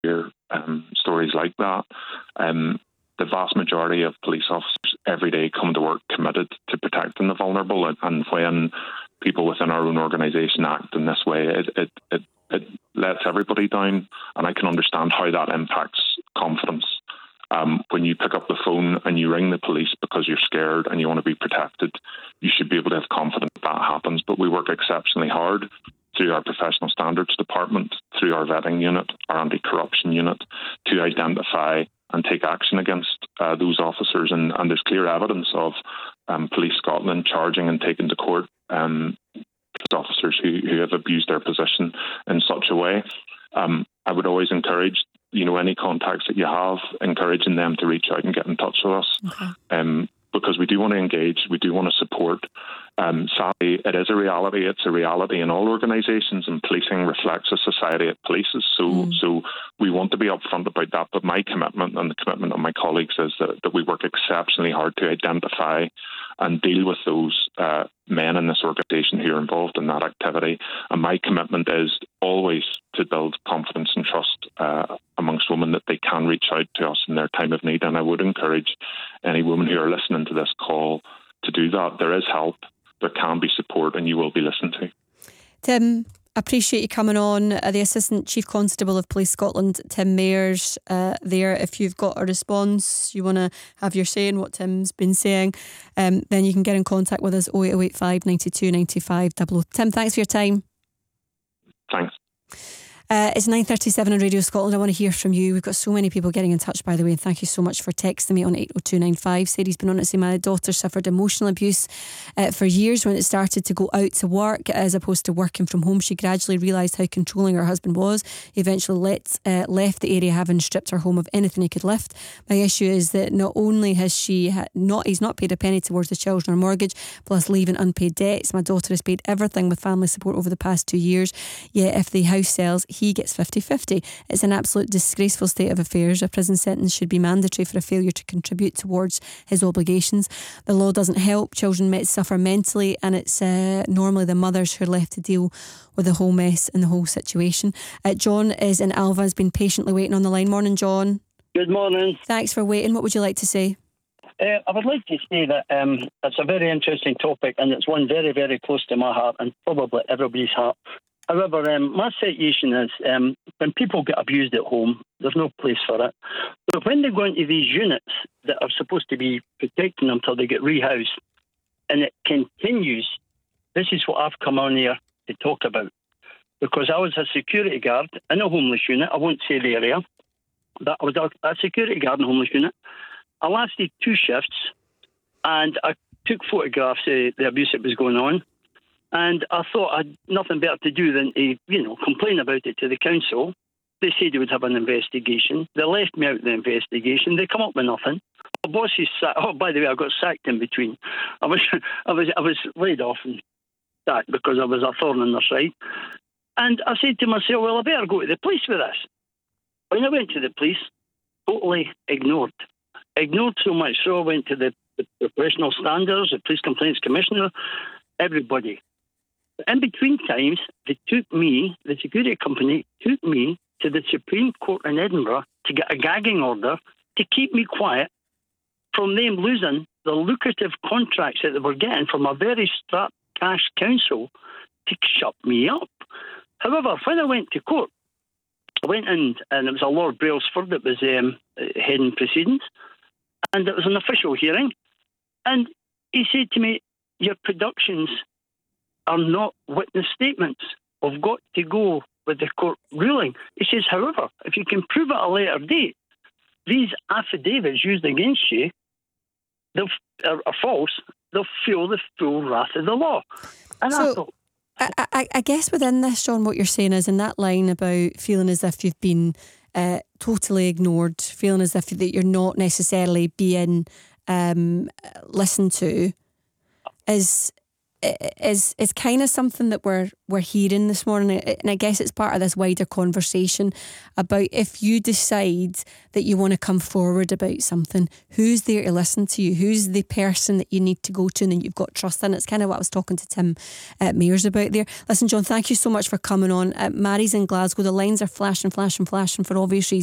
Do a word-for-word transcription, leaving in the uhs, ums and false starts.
hear um, stories like that. Um, the vast majority of police officers every day come to work committed to protecting the vulnerable, and, and when people within our own organisation act in this way, it, it, it, it lets everybody down, and I can understand how that impacts confidence. Um, when you pick up the phone and you ring the police because you're scared and you want to be protected, you should be able to have confidence that that happens. But we work exceptionally hard through our professional standards department, through our vetting unit, our anti-corruption unit, to identify and take action against uh, those officers. And, and there's clear evidence of um, Police Scotland charging and taking to court um, officers who, who have abused their position in such a way. Um, I would always encourage, you know, any contacts that you have, encouraging them to reach out and get in touch with us. Okay. Um, because we do want to engage, we do want to support. Um, sadly, it is a reality. It's a reality in all organisations, and policing reflects a society it polices. So, mm. so we want to be upfront about that. But my commitment and the commitment of my colleagues is that, that we work exceptionally hard to identify and deal with those uh, men in this organisation who are involved in that activity. And my commitment is always to build confidence and trust uh, amongst women that they can reach out to us in their time of need. And I would encourage any women who are listening to this call to do that. There is help, there can be support, and you will be listened to. Tim, appreciate you coming on. Uh, the Assistant Chief Constable of Police Scotland, Tim Mayers, uh, there. If you've got a response, you want to have your say in what Tim's been saying, um, then you can get in contact with us, oh eight oh eight five, nine two, nine five double oh. Tim, thanks for your time. Thanks. Uh, it's nine thirty-seven on Radio Scotland. I want to hear from you. We've got so many people getting in touch, by the way, and thank you so much for texting me on eight oh two nine five. Sadie's been on to say my daughter suffered emotional abuse uh, for years when it started to go out to work as opposed to working from home. She gradually realised how controlling her husband was. He eventually let, uh, left the area having stripped her home of anything he could lift. My issue is that not only has she ha- not he's not paid a penny towards the children or mortgage, plus leaving unpaid debts. My daughter has paid everything with family support over the past two years. Yet if the house sells, he gets fifty-fifty. It's an absolute disgraceful state of affairs. A prison sentence should be mandatory for a failure to contribute towards his obligations. The law doesn't help. Children may suffer mentally, and it's uh, normally the mothers who are left to deal with the whole mess and the whole situation. Uh, John is in Alva, has been patiently waiting on the line. Morning, John. Good morning. Thanks for waiting. What would you like to say? Uh, I would like to say that um, it's a very interesting topic, and it's one very, very close to my heart and probably everybody's heart. However, um, my situation is um, when people get abused at home, there's no place for it. But when they go into these units that are supposed to be protecting them until they get rehoused, and it continues, this is what I've come on here to talk about. Because I was a security guard in a homeless unit. I won't say the area, but I was a security guard in a homeless unit. I lasted two shifts, and I took photographs of the abuse that was going on. And I thought I had nothing better to do than to, you know, complain about it to the council. They said they would have an investigation. They left me out of the investigation. They come up with nothing. My boss is sacked. Oh, by the way, I got sacked in between. I was, I was, I was laid off and sacked because I was a thorn in their side. And I said to myself, well, I better go to the police with this. When I went to the police, totally ignored. Ignored so much so I went to the, the professional standards, the Police Complaints Commissioner, everybody. In between times, they took me, the security company took me to the Supreme Court in Edinburgh to get a gagging order to keep me quiet from them losing the lucrative contracts that they were getting from a very strapped cash council to shut me up. However, when I went to court, I went in and it was a Lord Brailsford that was um, heading proceedings, and it was an official hearing, and he said to me, your productions are not witness statements. We've got to go with the court ruling. He says, however, if you can prove at a later date, these affidavits used against you they'll, are, are false, they'll feel the full wrath of the law. And so, I thought... I, I, I guess within this, John, what you're saying is in that line about feeling as if you've been uh, totally ignored, feeling as if that you're not necessarily being um, listened to, is... is is kind of something that we're we're hearing this morning, and I guess it's part of this wider conversation about if you decide that you want to come forward about something, who's there to listen to you? Who's the person that you need to go to and that you've got trust in? It's kind of what I was talking to Tim uh, Mayers about there. Listen, John, thank you so much for coming on. Uh, Mary's in Glasgow. The lines are flashing, flashing, flashing for obvious reasons.